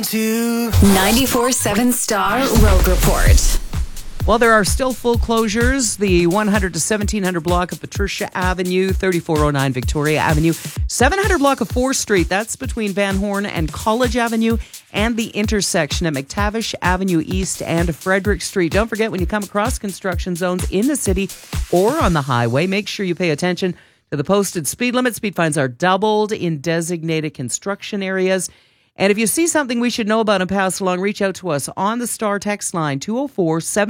to 94.7 Star Road Report. Well, there are still full closures. The 100 to 1700 block of Patricia Avenue, 3409 Victoria Avenue, 700 block of 4th Street. That's between Van Horn and College Avenue, and the intersection at McTavish Avenue East and Frederick Street. Don't forget, when you come across construction zones in the city or on the highway, make sure you pay attention to the posted speed limit. Speed fines are doubled in designated construction areas. And if you see something we should know about and pass along, reach out to us on the Star text line 204-7